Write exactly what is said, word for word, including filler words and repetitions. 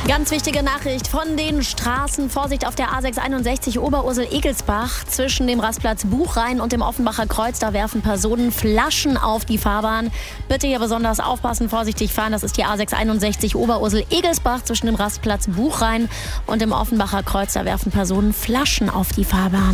Ganz wichtige Nachricht von den Straßen. Vorsicht auf der A sechs einundsechzig Oberursel-Egelsbach zwischen dem Rastplatz Buchrhein und dem Offenbacher Kreuz. Da werfen Personen Flaschen auf die Fahrbahn. Bitte hier besonders aufpassen, vorsichtig fahren. Das ist die A sechs einundsechzig Oberursel-Egelsbach zwischen dem Rastplatz Buchrhein und dem Offenbacher Kreuz. Da werfen Personen Flaschen auf die Fahrbahn.